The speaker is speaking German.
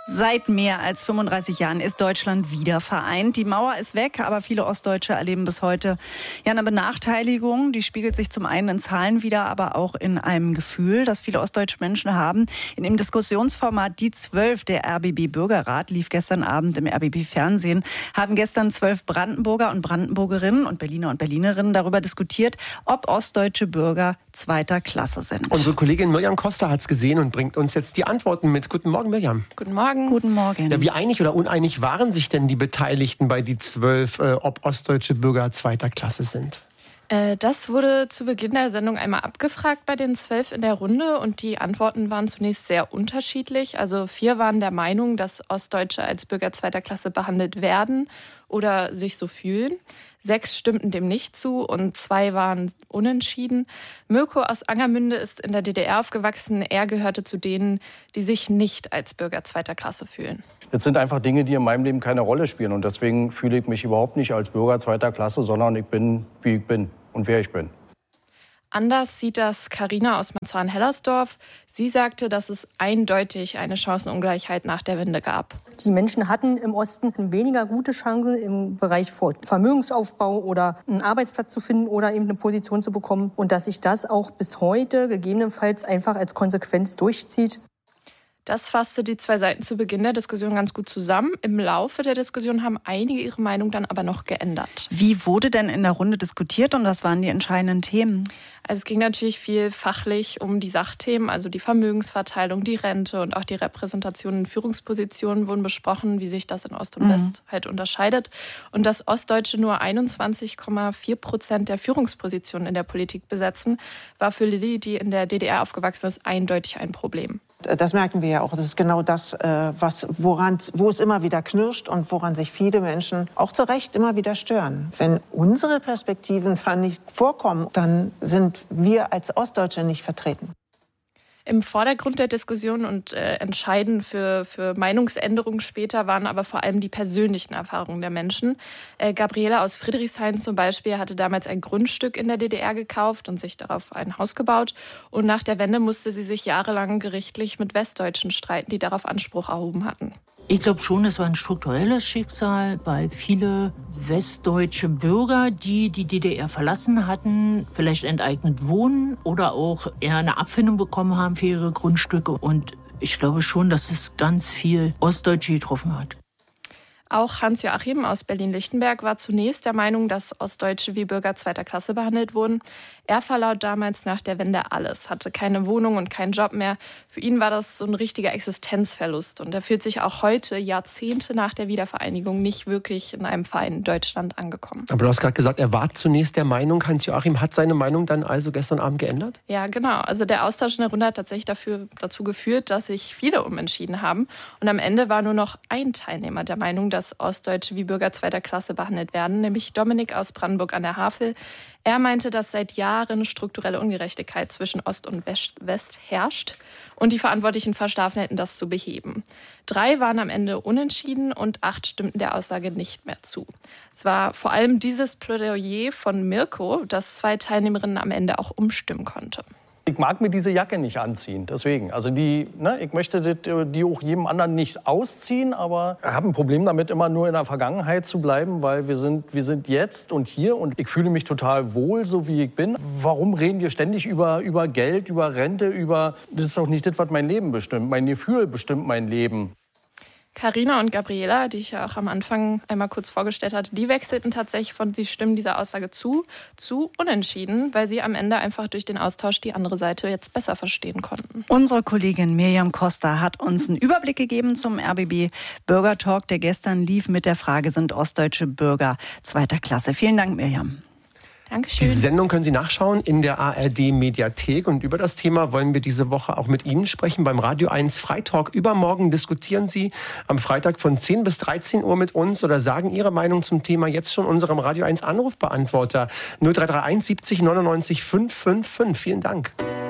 Seit mehr als 35 Jahren ist Deutschland wieder vereint. Die Mauer ist weg, aber viele Ostdeutsche erleben bis heute eine Benachteiligung. Die spiegelt sich zum einen in Zahlen wider, aber auch in einem Gefühl, das viele ostdeutsche Menschen haben. In dem Diskussionsformat Die 12, der RBB Bürgerrat, lief gestern Abend im RBB Fernsehen, haben gestern 12 Brandenburger und Brandenburgerinnen und Berliner und Berlinerinnen darüber diskutiert, ob ostdeutsche Bürger zweiter Klasse sind. Unsere Kollegin Mirjam Costa hat es gesehen und bringt uns jetzt die Antworten mit. Guten Morgen, Mirjam. Guten Morgen. Guten Morgen. Ja, wie einig oder uneinig waren sich denn die Beteiligten bei die 12, ob ostdeutsche Bürger zweiter Klasse sind? Das wurde zu Beginn der Sendung einmal abgefragt bei den 12 in der Runde und die Antworten waren zunächst sehr unterschiedlich. Also 4 waren der Meinung, dass Ostdeutsche als Bürger zweiter Klasse behandelt werden oder sich so fühlen. 6 stimmten dem nicht zu und 2 waren unentschieden. Mirko aus Angermünde ist in der DDR aufgewachsen. Er gehörte zu denen, die sich nicht als Bürger zweiter Klasse fühlen. Das sind einfach Dinge, die in meinem Leben keine Rolle spielen. Und deswegen fühle ich mich überhaupt nicht als Bürger zweiter Klasse, sondern ich bin, wie ich bin und wer ich bin. Anders sieht das Carina aus Marzahn-Hellersdorf. Sie sagte, dass es eindeutig eine Chancenungleichheit nach der Wende gab. Die Menschen hatten im Osten weniger gute Chancen im Bereich Vermögensaufbau oder einen Arbeitsplatz zu finden oder eben eine Position zu bekommen. Und dass sich das auch bis heute gegebenenfalls einfach als Konsequenz durchzieht. Das fasste die 2 Seiten zu Beginn der Diskussion ganz gut zusammen. Im Laufe der Diskussion haben einige ihre Meinung dann aber noch geändert. Wie wurde denn in der Runde diskutiert und was waren die entscheidenden Themen? Also es ging natürlich viel fachlich um die Sachthemen, also die Vermögensverteilung, die Rente und auch die Repräsentation in Führungspositionen wurden besprochen, wie sich das in Ost und West halt unterscheidet. Und dass Ostdeutsche nur 21,4% der Führungspositionen in der Politik besetzen, war für Lilly, die in der DDR aufgewachsen ist, eindeutig ein Problem. Das merken wir ja auch. Das ist genau das, wo es immer wieder knirscht und woran sich viele Menschen auch zu Recht immer wieder stören. Wenn unsere Perspektiven da nicht vorkommen, dann sind wir als Ostdeutsche nicht vertreten. Im Vordergrund der Diskussion und entscheidend für Meinungsänderungen später waren aber vor allem die persönlichen Erfahrungen der Menschen. Gabriela aus Friedrichshain zum Beispiel hatte damals ein Grundstück in der DDR gekauft und sich darauf ein Haus gebaut. Und nach der Wende musste sie sich jahrelang gerichtlich mit Westdeutschen streiten, die darauf Anspruch erhoben hatten. Ich glaube schon, es war ein strukturelles Schicksal, weil viele westdeutsche Bürger, die die DDR verlassen hatten, vielleicht enteignet wohnen oder auch eher eine Abfindung bekommen haben für ihre Grundstücke. Und ich glaube schon, dass es ganz viel Ostdeutsche getroffen hat. Auch Hans-Joachim aus Berlin-Lichtenberg war zunächst der Meinung, dass Ostdeutsche wie Bürger zweiter Klasse behandelt wurden. Er verlor damals nach der Wende alles, hatte keine Wohnung und keinen Job mehr. Für ihn war das so ein richtiger Existenzverlust. Und er fühlt sich auch heute, Jahrzehnte nach der Wiedervereinigung, nicht wirklich in einem freien Deutschland angekommen. Aber du hast gerade gesagt, er war zunächst der Meinung, Hans-Joachim hat seine Meinung dann also gestern Abend geändert? Ja, genau. Also der Austausch in der Runde hat tatsächlich dazu geführt, dass sich viele umentschieden haben. Und am Ende war nur noch ein Teilnehmer der Meinung, dass Ostdeutsche wie Bürger zweiter Klasse behandelt werden, nämlich Dominik aus Brandenburg an der Havel. Er meinte, dass seit Jahren strukturelle Ungerechtigkeit zwischen Ost und West herrscht und die Verantwortlichen verschlafen hätten, das zu beheben. 3 waren am Ende unentschieden und 8 stimmten der Aussage nicht mehr zu. Es war vor allem dieses Plädoyer von Mirko, das 2 Teilnehmerinnen am Ende auch umstimmen konnte. Ich mag mir diese Jacke nicht anziehen, deswegen. Also ich möchte die auch jedem anderen nicht ausziehen, aber ich habe ein Problem damit, immer nur in der Vergangenheit zu bleiben, weil wir sind jetzt und hier und ich fühle mich total wohl, so wie ich bin. Warum reden wir ständig über Geld, über Rente, das ist doch nicht das, was mein Leben bestimmt. Mein Gefühl bestimmt mein Leben. Carina und Gabriela, die ich ja auch am Anfang einmal kurz vorgestellt hatte, die wechselten tatsächlich von sie stimmen dieser Aussage zu unentschieden, weil sie am Ende einfach durch den Austausch die andere Seite jetzt besser verstehen konnten. Unsere Kollegin Mirjam Costa hat uns einen Überblick gegeben zum RBB Bürgertalk, der gestern lief mit der Frage, sind ostdeutsche Bürger zweiter Klasse? Vielen Dank, Mirjam. Dankeschön. Die Sendung können Sie nachschauen in der ARD-Mediathek. Und über das Thema wollen wir diese Woche auch mit Ihnen sprechen beim Radio 1 Freitalk. Übermorgen diskutieren Sie am Freitag von 10 bis 13 Uhr mit uns oder sagen Ihre Meinung zum Thema jetzt schon unserem Radio 1 Anrufbeantworter 0331 70 99 555. Vielen Dank.